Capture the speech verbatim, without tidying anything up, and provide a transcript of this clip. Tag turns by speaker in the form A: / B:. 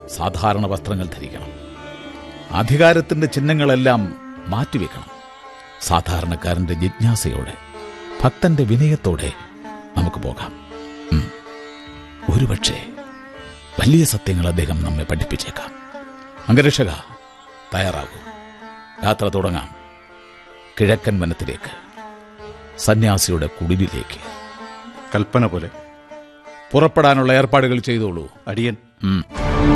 A: സാധാരണ വസ്ത്രങ്ങൾ ധരിക്കണം. അധികാരത്തിന്റെ ചിഹ്നങ്ങളെല്ലാം മാറ്റിവെക്കണം. സാധാരണക്കാരന്റെ ജിജ്ഞാസയോടെ, ഭക്തന്റെ വിനയത്തോടെ നമുക്ക് പോകാം. ഒരുപക്ഷെ വലിയ സത്യങ്ങൾ അദ്ദേഹം നമ്മെ പഠിപ്പിച്ചേക്കാം. അംഗരക്ഷക, തയ്യാറാകൂ. യാത്ര തുടങ്ങാം. കിഴക്കൻ വനത്തിലേക്ക്, സന്യാസിയുടെ കുടിലിലേക്ക്.
B: കൽപ്പന പോലെ.
A: പുറപ്പെടാനുള്ള ഏർപ്പാടുകൾ ചെയ്തോളൂ.
B: അടിയൻ.